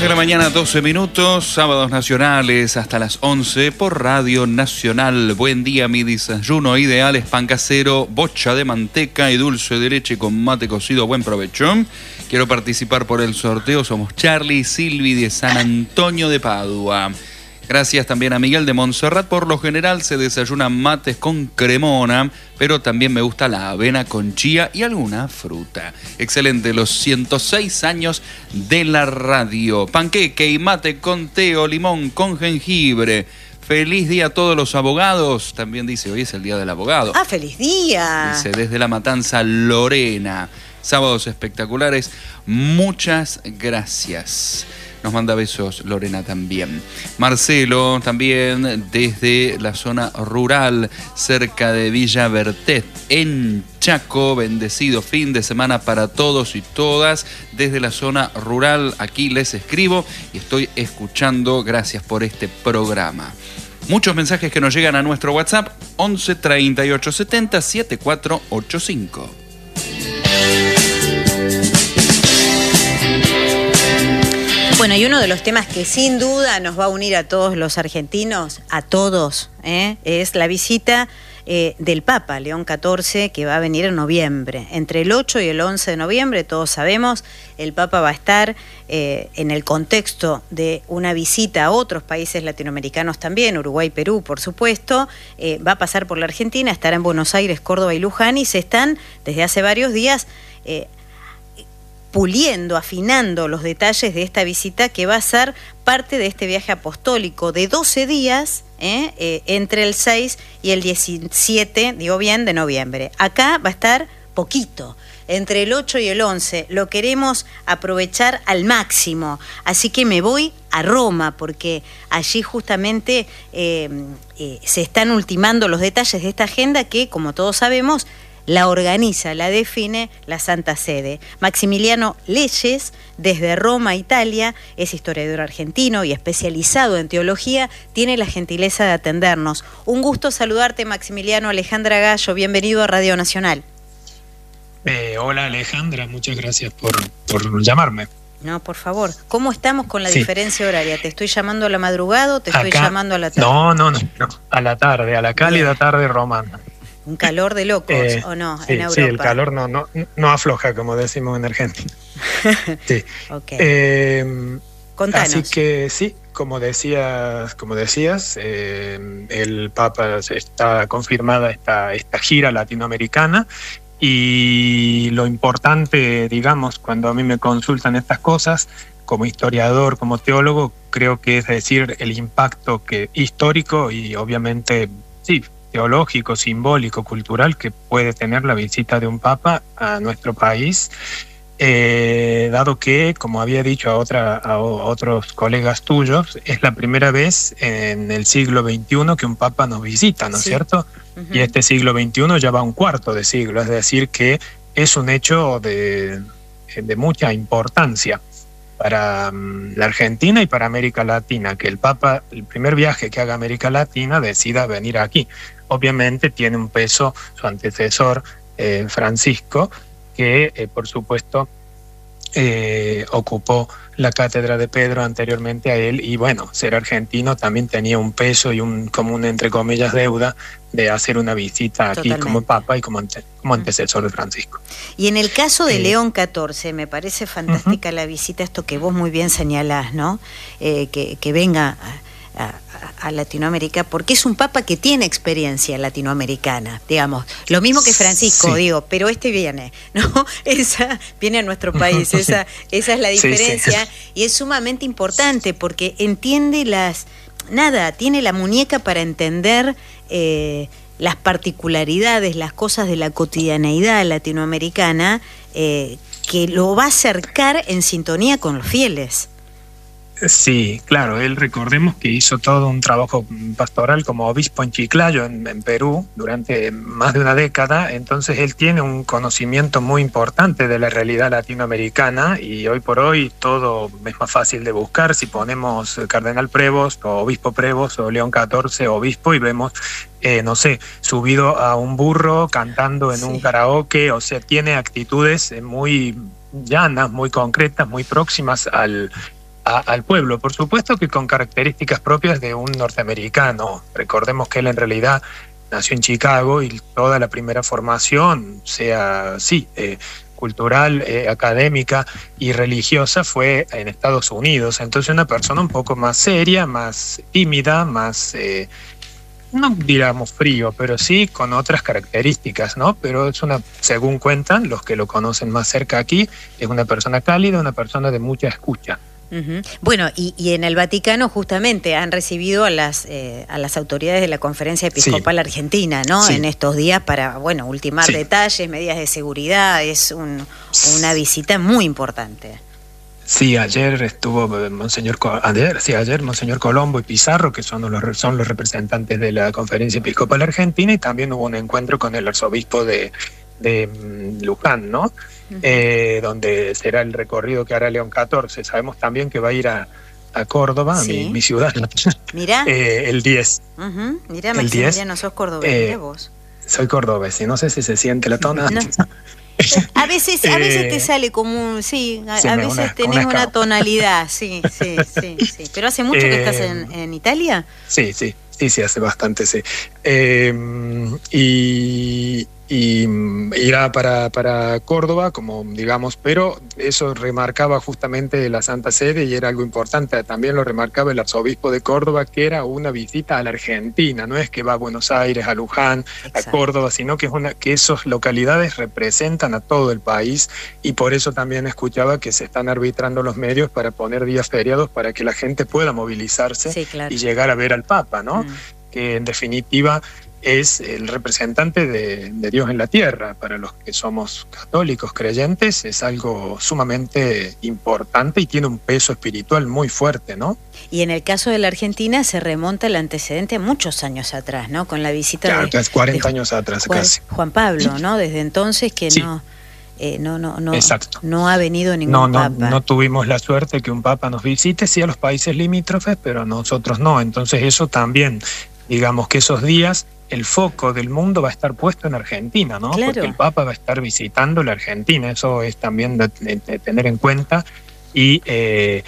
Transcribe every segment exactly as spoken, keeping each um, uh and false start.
de la mañana, doce minutos, sábados nacionales hasta las once por Radio Nacional. Buen día, mi desayuno ideal es pan casero, bocha de manteca y dulce de leche con mate cocido. Buen provecho. Quiero participar por el sorteo. Somos Charlie y Silvi de San Antonio de Padua. Gracias también a Miguel de Montserrat. Por lo general se desayuna mates con cremona, pero también me gusta la avena con chía y alguna fruta. Excelente, los ciento seis años de la radio. Panqueque y mate con té o limón con jengibre. Feliz día a todos los abogados. También dice, hoy es el día del abogado. ¡Ah, feliz día! Dice, desde La Matanza, Lorena. Sábados espectaculares. Muchas gracias. Nos manda besos Lorena también. Marcelo también desde la zona rural, cerca de Villa Bertet, en Chaco. Bendecido fin de semana para todos y todas. Desde la zona rural, aquí les escribo y estoy escuchando. Gracias por este programa. Muchos mensajes que nos llegan a nuestro WhatsApp, once treinta y ocho setenta setenta y cuatro ochenta y cinco. Bueno, y uno de los temas que sin duda nos va a unir a todos los argentinos, a todos, ¿eh? es la visita eh, del Papa León catorce, que va a venir en noviembre. Entre el ocho y el once de noviembre, todos sabemos, el Papa va a estar eh, en el contexto de una visita a otros países latinoamericanos también, Uruguay, Perú, por supuesto. Eh, va a pasar por la Argentina, estará en Buenos Aires, Córdoba y Luján, y se están, desde hace varios días, eh, puliendo, afinando los detalles de esta visita que va a ser parte de este viaje apostólico de doce días, ¿eh? Eh, entre el seis y el diecisiete, digo bien, de noviembre. Acá va a estar poquito, entre el ocho y el once. Lo queremos aprovechar al máximo, así que me voy a Roma, porque allí justamente eh, eh, se están ultimando los detalles de esta agenda que, como todos sabemos, la organiza, la define la Santa Sede. Maximiliano Leyes, desde Roma, Italia, es historiador argentino y especializado en teología, tiene la gentileza de atendernos. Un gusto saludarte, Maximiliano. Alejandra Gallo, bienvenido a Radio Nacional. Eh, hola, Alejandra, muchas gracias por, por llamarme. No, por favor. ¿Cómo estamos con la sí. diferencia horaria? ¿Te estoy llamando a la madrugada o te estoy Acá, llamando a la tarde? No, no, no, no, a la tarde, a la cálida tarde romana. Un calor de locos, eh, ¿o no? Sí, en Europa. sí, el calor no, no, no afloja, como decimos en Argentina. Sí. Okay. Eh, Contanos. Así que sí, como decías, como decías, eh, el Papa está confirmada esta, esta gira latinoamericana. Y lo importante, digamos, cuando a mí me consultan estas cosas, como historiador, como teólogo, creo que es decir el impacto que histórico y obviamente, sí, teológico, simbólico, cultural que puede tener la visita de un papa a nuestro país, eh, dado que, como había dicho a, otra, a otros colegas tuyos, es la primera vez en el siglo veintiuno que un papa nos visita, ¿no es sí. cierto? Uh-huh. Y este siglo veintiuno ya va un cuarto de siglo, es decir, que es un hecho de, de mucha importancia para um, la Argentina y para América Latina, que el Papa, el primer viaje que haga a América Latina, decida venir aquí. Obviamente tiene un peso su antecesor, eh, Francisco, que eh, por supuesto eh, ocupó la cátedra de Pedro anteriormente a él, y bueno, ser argentino también tenía un peso y un como un, entre comillas, deuda de hacer una visita aquí Totalmente. como Papa y como, ante, como antecesor de Francisco. Y en el caso de eh, León catorce, me parece fantástica uh-huh. la visita, esto que vos muy bien señalás, ¿no? Eh, que, que venga a, a, a Latinoamérica, porque es un papa que tiene experiencia latinoamericana, digamos, lo mismo que Francisco, sí. digo, pero este viene, ¿no? Esa viene a nuestro país, esa, esa es la diferencia, sí, sí. y es sumamente importante porque entiende las, nada, tiene la muñeca para entender eh, las particularidades, las cosas de la cotidianeidad latinoamericana, eh, que lo va a acercar en sintonía con los fieles. Sí, claro, él recordemos que hizo todo un trabajo pastoral como obispo en Chiclayo, en, en Perú, durante más de una década, entonces él tiene un conocimiento muy importante de la realidad latinoamericana y hoy por hoy todo es más fácil de buscar si ponemos Cardenal Prevost o Obispo Prevost o León catorce obispo y vemos, eh, no sé, subido a un burro cantando en sí. un karaoke, o sea, tiene actitudes muy llanas, muy concretas, muy próximas al a, al pueblo. Por supuesto que con características propias de un norteamericano. Recordemos que él en realidad nació en Chicago y toda la primera formación, sea, sí, eh, cultural, eh, académica y religiosa, fue en Estados Unidos. Entonces una persona un poco más seria, más tímida, más... Eh, no diríamos frío, pero sí con otras características, ¿no? Pero es una, según cuentan los que lo conocen más cerca aquí, es una persona cálida, una persona de mucha escucha. Uh-huh. Bueno, y, y en el Vaticano justamente han recibido a las eh, a las autoridades de la Conferencia Episcopal sí. Argentina, ¿no? Sí. En estos días para, bueno, ultimar sí. detalles, medidas de seguridad. Es un, una visita muy importante. Sí, ayer estuvo Monseñor, ayer, sí, ayer Monseñor Colombo y Pizarro, que son los, son los representantes de la Conferencia Episcopal Argentina, y también hubo un encuentro con el arzobispo de, de Luján, ¿no? Uh-huh. Eh, donde será el recorrido que hará León catorce. Sabemos también que va a ir a, a Córdoba, sí. mi, mi ciudad. Mirá. eh, el diez. Uh-huh. Mirá, Maximiliano, sos cordobés, eh, mirá vos. Soy cordobés, y no sé si se siente la tona. No. A veces, a veces te sale como un, sí, a, sí, a veces una, tenés una, una tonalidad, sí, sí, sí, sí. ¿Pero hace mucho eh, que estás en, en Italia? Sí, sí, sí, sí, hace bastante, sí. Eh, y, y irá para, para Córdoba, como digamos, pero eso remarcaba justamente la Santa Sede y era algo importante. También lo remarcaba el arzobispo de Córdoba, que era una visita a la Argentina. No es que va a Buenos Aires, a Luján, exacto, a Córdoba, sino que es una que esas localidades representan a todo el país, y por eso también escuchaba que se están arbitrando los medios para poner días feriados para que la gente pueda movilizarse, sí, claro, y llegar a ver al Papa, ¿no? Mm. Que en definitiva es el representante de, de Dios en la tierra. Para los que somos católicos creyentes es algo sumamente importante y tiene un peso espiritual muy fuerte, ¿no? Y en el caso de la Argentina se remonta el antecedente a muchos años atrás, ¿no? Con la visita claro, de... cuarenta de, años atrás Juan, casi. Juan Pablo, ¿no? Desde entonces que sí. no... Eh, no, no, no, Exacto. no ha venido ningún no, no, papa. No tuvimos la suerte que un papa nos visite, sí a los países limítrofes, pero a nosotros no. Entonces eso también, digamos que esos días el foco del mundo va a estar puesto en Argentina, ¿no? Claro. Porque el Papa va a estar visitando la Argentina, eso es también de, de, de tener en cuenta. Y eh,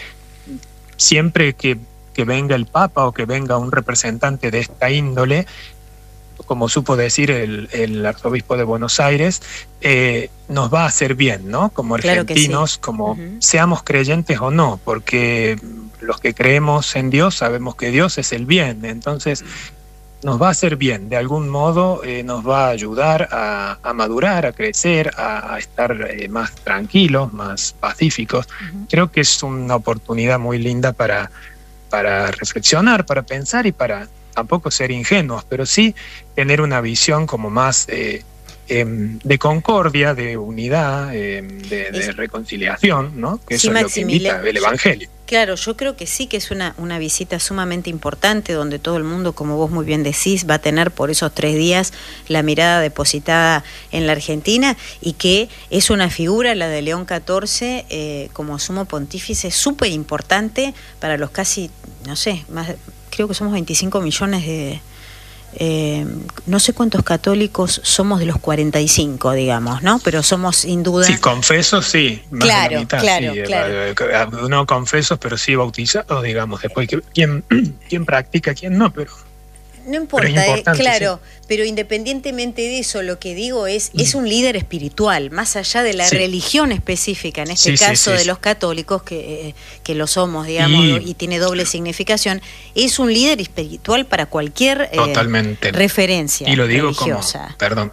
siempre que, que venga el Papa o que venga un representante de esta índole, como supo decir el, el arzobispo de Buenos Aires, eh, nos va a hacer bien, ¿no? Como argentinos, claro, sí, como uh-huh. seamos creyentes o no, porque los que creemos en Dios sabemos que Dios es el bien, entonces nos va a hacer bien, de algún modo eh, nos va a ayudar a, a madurar, a crecer, a, a estar eh, más tranquilos, más pacíficos. Uh-huh. Creo que es una oportunidad muy linda para, para reflexionar, para pensar y para tampoco ser ingenuos, pero sí tener una visión como más eh, eh, de concordia, de unidad, eh, de, de reconciliación, ¿no? Que sí, eso es lo que invita el Evangelio. Claro, yo creo que sí que es una, una visita sumamente importante donde todo el mundo, como vos muy bien decís, va a tener por esos tres días la mirada depositada en la Argentina, y que es una figura, la de León catorce, eh, como sumo pontífice, súper importante para los casi, no sé, más, creo que somos veinticinco millones de... Eh, no sé cuántos católicos somos de los cuarenta y cinco, digamos, ¿no? Pero somos sin duda... Sí, confesos, sí. Más claro, de la mitad, claro, sí, claro. No confesos, pero sí bautizados, digamos. Después, ¿quién, quién practica, quién no? Pero... No importa, eh, claro, sí. Pero independientemente de eso, lo que digo es, es un líder espiritual, más allá de la sí. religión específica, en este sí, caso sí, sí, de sí. los católicos, que, que lo somos, digamos, y, y tiene doble significación, es un líder espiritual para cualquier eh, referencia y lo digo religiosa. Como, perdón,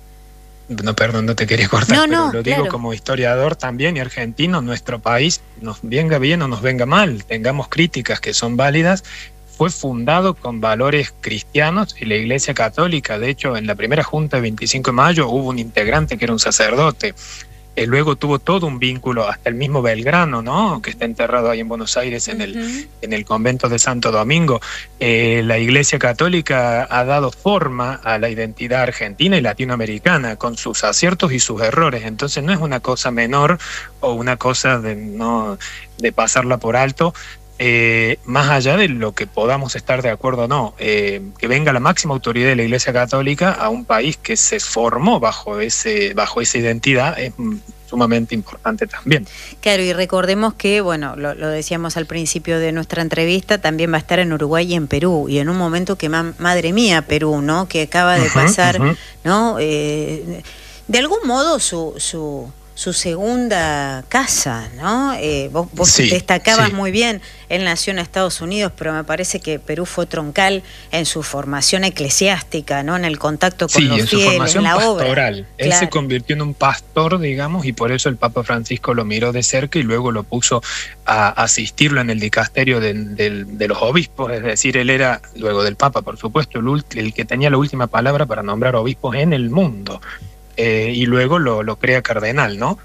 no, perdón, no te quería cortar, no, pero no, lo digo claro. como historiador también y argentino, nuestro país, nos venga bien o nos venga mal, tengamos críticas que son válidas, fue fundado con valores cristianos y la Iglesia Católica. De hecho, en la primera junta de veinticinco de mayo hubo un integrante que era un sacerdote. Eh, luego tuvo todo un vínculo, hasta el mismo Belgrano, ¿no? Que está enterrado ahí en Buenos Aires, en, uh-huh. el, en el convento de Santo Domingo. Eh, la Iglesia Católica ha dado forma a la identidad argentina y latinoamericana, con sus aciertos y sus errores. Entonces no es una cosa menor o una cosa de, no, de pasarla por alto. eh, más allá de lo que podamos estar de acuerdo o no, eh, que venga la máxima autoridad de la Iglesia Católica a un país que se formó bajo, ese, bajo esa identidad es sumamente importante también. Claro, y recordemos que, bueno, lo, lo decíamos al principio de nuestra entrevista, también va a estar en Uruguay y en Perú, y en un momento que, ma madre mía, Perú, ¿no? Que acaba de uh-huh, pasar, uh-huh. ¿no? Eh, de algún modo su... su su segunda casa, ¿no? Eh, vos vos sí, destacabas sí. muy bien, él nació en Estados Unidos, pero me parece que Perú fue troncal en su formación eclesiástica, ¿no? En el contacto con sí, los en fieles, su formación en la pastoral. obra. Él claro. se convirtió en un pastor, digamos, y por eso el Papa Francisco lo miró de cerca y luego lo puso a asistirlo en el dicasterio de, de, de los obispos, es decir, él era, luego del Papa, por supuesto, el, el que tenía la última palabra para nombrar obispos en el mundo. Eh, y luego lo, lo crea cardenal, ¿no?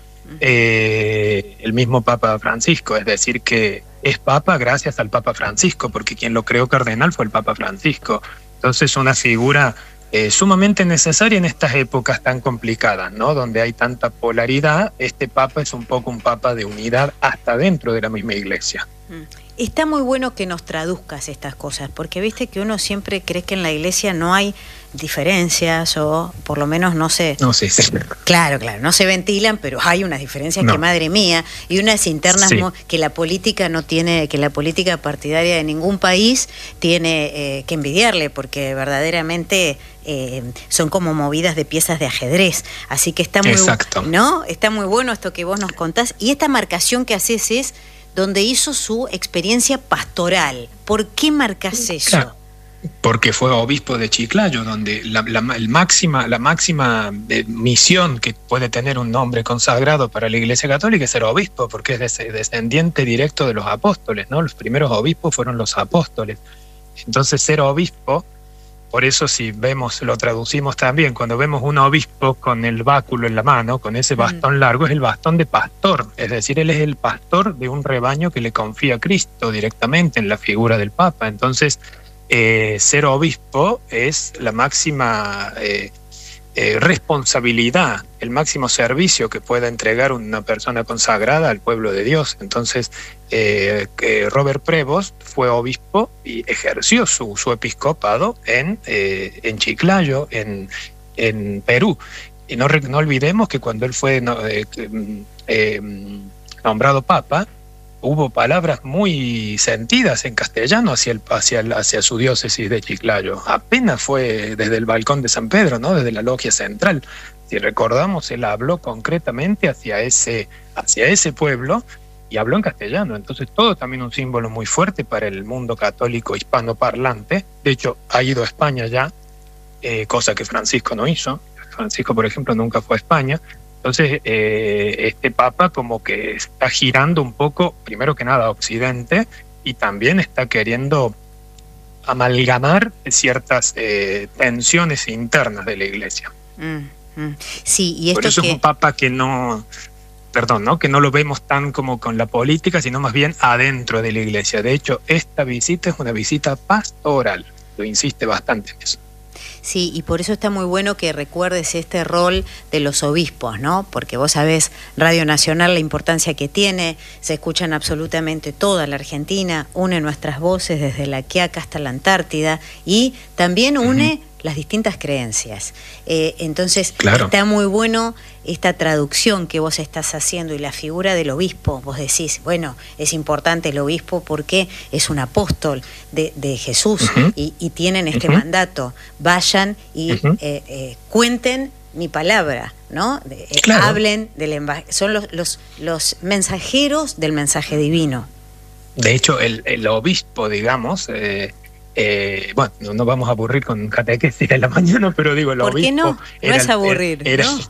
Eh, el mismo Papa Francisco, es decir, que es Papa gracias al Papa Francisco, porque quien lo creó cardenal fue el Papa Francisco. Entonces, una figura eh, sumamente necesaria en estas épocas tan complicadas, ¿no? Donde hay tanta polaridad, este Papa es un poco un Papa de unidad hasta dentro de la misma Iglesia. Está muy bueno que nos traduzcas estas cosas, porque viste que uno siempre cree que en la Iglesia no hay diferencias, o por lo menos no se... No, sí, sí. Claro, claro, no se ventilan, pero hay unas diferencias no. que, madre mía, y unas internas sí. que la política no tiene, que la política partidaria de ningún país tiene eh, que envidiarle, porque verdaderamente eh, son como movidas de piezas de ajedrez. Así que está muy, Exacto. ¿no? Está muy bueno esto que vos nos contás, y esta marcación que haces es donde hizo su experiencia pastoral. ¿Por qué marcas eso? Claro, porque fue obispo de Chiclayo, donde la, la, el máxima, la máxima eh, misión que puede tener un hombre consagrado para la Iglesia Católica es ser obispo, porque es des descendiente directo de los apóstoles, ¿no? Los primeros obispos fueron los apóstoles. Entonces, ser obispo, por eso si vemos, lo traducimos también, cuando vemos un obispo con el báculo en la mano, con ese bastón largo, es el bastón de pastor, es decir, él es el pastor de un rebaño que le confía a Cristo directamente en la figura del Papa. Entonces, eh, ser obispo es la máxima eh, eh, responsabilidad, el máximo servicio que pueda entregar una persona consagrada al pueblo de Dios. Entonces, eh, eh, Robert Prevost fue obispo y ejerció su, su episcopado en, eh, en Chiclayo, en, en Perú. Y no, no olvidemos que cuando él fue no, eh, eh, nombrado papa, hubo palabras muy sentidas en castellano hacia, el, hacia, el, hacia su diócesis de Chiclayo. Apenas fue desde el balcón de San Pedro, ¿no? Desde la logia central. Si recordamos, él habló concretamente hacia ese, hacia ese pueblo y habló en castellano. Entonces, todo también un símbolo muy fuerte para el mundo católico hispanoparlante. De hecho, ha ido a España ya, eh, cosa que Francisco no hizo. Francisco, por ejemplo, nunca fue a España. Entonces, eh, este Papa como que está girando un poco, primero que nada, a Occidente, y también está queriendo amalgamar ciertas eh, tensiones internas de la Iglesia. Mm, mm. Sí, y esto Por eso que... es un Papa que no, perdón, ¿no? que no lo vemos tan como con la política, sino más bien adentro de la Iglesia. De hecho, esta visita es una visita pastoral, lo insiste bastante en eso. Sí, y por eso está muy bueno que recuerdes este rol de los obispos, ¿no? Porque vos sabés, Radio Nacional, la importancia que tiene, se escuchan absolutamente toda la Argentina, une nuestras voces desde la Quiaca hasta la Antártida, y también une uh-huh. las distintas creencias. Eh, entonces, claro. está muy bueno esta traducción que vos estás haciendo, y la figura del obispo. Vos decís, bueno, es importante el obispo porque es un apóstol de, de Jesús, uh-huh. y, y tienen este uh-huh. mandato. Vayan y uh-huh. eh, eh, cuenten mi palabra, ¿no? Eh, claro. Hablen del embaj- son los, los, los mensajeros del mensaje divino. De hecho, el, el obispo, digamos... Eh... Eh, bueno, no nos vamos a aburrir con catequesis en la mañana, pero digo, el ¿Por obispo... qué no? No es aburrir, era, ¿no?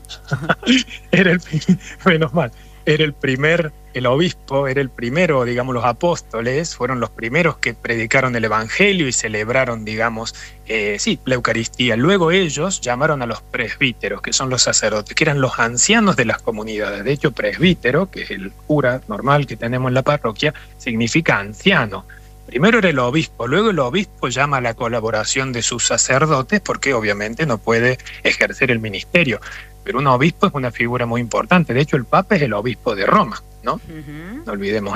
Era el, menos mal, era el primer, el obispo era el primero, digamos, los apóstoles fueron los primeros que predicaron el evangelio y celebraron, digamos, eh, sí, la Eucaristía. Luego ellos llamaron a los presbíteros, que son los sacerdotes, que eran los ancianos de las comunidades. De hecho, presbítero, que es el cura normal que tenemos en la parroquia, significa anciano. Primero era el obispo, luego el obispo llama a la colaboración de sus sacerdotes, porque obviamente no puede ejercer el ministerio. Pero un obispo es una figura muy importante. De hecho, el Papa es el obispo de Roma, ¿no? Uh-huh. No olvidemos eso.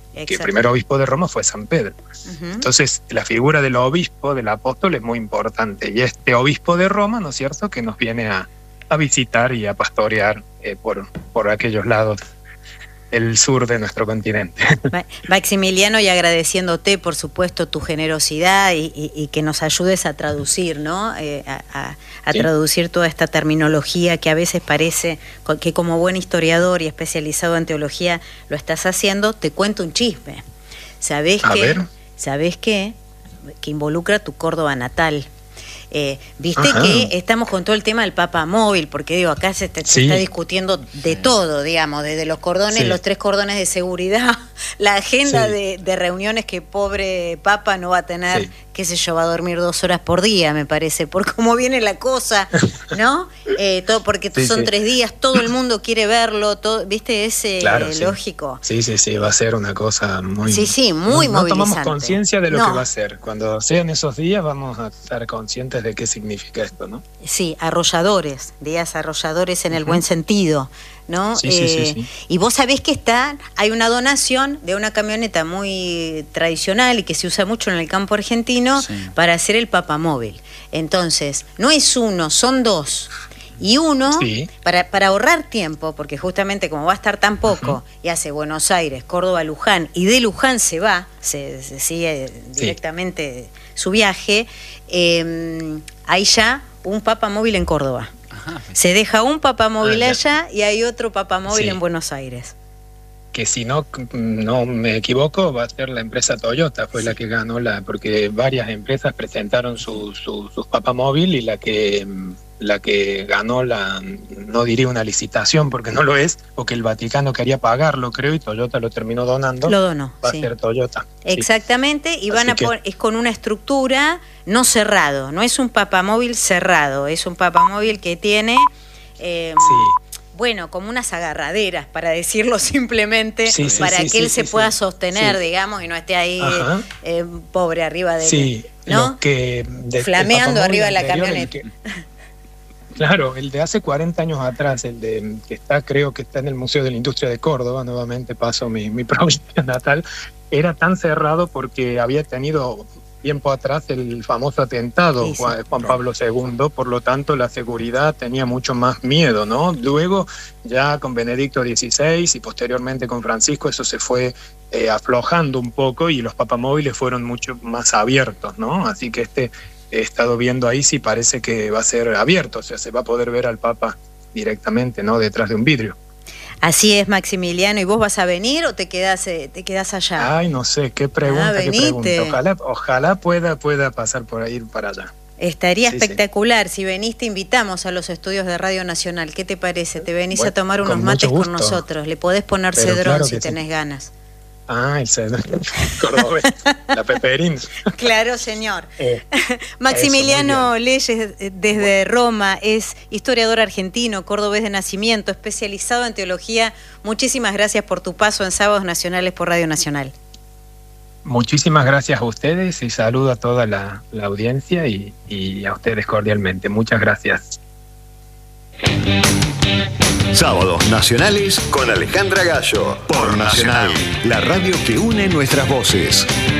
que el primer obispo de Roma fue San Pedro. Uh-huh. Entonces, la figura del obispo, del apóstol, es muy importante. Y este obispo de Roma, ¿no es cierto?, que nos viene a, a visitar y a pastorear eh, por, por aquellos lados del sur de nuestro continente. Maximiliano, y agradeciéndote, por supuesto, tu generosidad y, y, y que nos ayudes a traducir, ¿no? Eh, a a, a sí. traducir toda esta terminología que a veces parece que como buen historiador y especializado en teología lo estás haciendo. Te cuento un chisme. ¿Sabés a qué? Ver. ¿Sabés qué? Que involucra tu Córdoba natal. Eh, Viste Ajá. que estamos con todo el tema del Papa Móvil, porque digo, acá se, te, sí. se está discutiendo de todo, digamos, desde los cordones, sí. los tres cordones de seguridad, la agenda sí. de, de reuniones que pobre Papa no va a tener, sí. qué sé yo, va a dormir dos horas por día, me parece, por cómo viene la cosa, ¿no? Eh, todo porque sí, son sí. tres días, todo el mundo quiere verlo, todo, ¿viste? Es eh, claro, lógico. Sí. sí, sí, sí, va a ser una cosa muy... Sí, sí, muy no, movilizante. No tomamos conciencia de lo no. que va a ser. Cuando sean esos días vamos a estar conscientes de qué significa esto, ¿no? Sí, arrolladores, días arrolladores en uh-huh. el buen sentido, ¿no? Sí, eh, sí, sí, sí. Y vos sabés que está, hay una donación de una camioneta muy tradicional y que se usa mucho en el campo argentino sí. para hacer el papamóvil. Entonces, no es uno, son dos. Y uno, sí. para, para ahorrar tiempo, porque justamente como va a estar tan poco, uh-huh. y hace Buenos Aires, Córdoba, Luján, y de Luján se va, se, se sigue sí. directamente su viaje, eh, hay ya un papamóvil en Córdoba. Ajá. Se deja un papamóvil ah, allá y hay otro papamóvil sí. en Buenos Aires. Que si no, no me equivoco, va a ser la empresa Toyota, fue sí. la que ganó la, porque varias empresas presentaron su, su, sus papamóvil y la que... la que ganó la, no diría una licitación porque no lo es, porque el Vaticano quería pagarlo, creo, y Toyota lo terminó donando. Lo donó, Va sí. a ser Toyota. Exactamente, sí. y van Así a que... poner, es con una estructura no cerrado, no es un papamóvil cerrado, es un papamóvil que tiene, eh, sí. bueno, como unas agarraderas, para decirlo simplemente, sí, sí, para sí, que sí, él sí, se sí, pueda sí. sostener, sí. digamos, y no esté ahí eh, pobre arriba de sí, ¿no? Lo que de, flameando arriba de la camioneta. Que... Claro, el de hace cuarenta años atrás, el de que está, creo que está en el Museo de la Industria de Córdoba, nuevamente paso mi, mi provincia natal, era tan cerrado porque había tenido tiempo atrás el famoso atentado sí, sí. Juan, Juan Pablo segundo, por lo tanto la seguridad tenía mucho más miedo, ¿no? Luego, ya con Benedicto dieciséis y posteriormente con Francisco, eso se fue eh, aflojando un poco y los papamóviles fueron mucho más abiertos, ¿no? Así que este... he estado viendo ahí, sí parece que va a ser abierto, o sea, se va a poder ver al Papa directamente, ¿no? Detrás de un vidrio. Así es, Maximiliano. ¿Y vos vas a venir o te quedás, eh, te quedás allá? Ay, no sé, qué pregunta, ah, qué pregunta. Ojalá, ojalá pueda, pueda pasar por ahí para allá. Estaría sí, espectacular. Sí. Si venís, te invitamos a los estudios de Radio Nacional. ¿Qué te parece? Te venís bueno, a tomar unos mates con nosotros. Le podés poner Pero cedrón claro si tenés sí. ganas. Ah, el cedrón cordobés, la peperina. Claro, señor. Eh, Maximiliano eso, Leyes, desde Roma, es historiador argentino, cordobés de nacimiento, especializado en teología. Muchísimas gracias por tu paso en Sábados Nacionales por Radio Nacional. Muchísimas gracias a ustedes y saludo a toda la, la audiencia y, y a ustedes cordialmente. Muchas gracias. Sábados Nacionales con Alejandra Gallo por Nacional, la radio que une nuestras voces.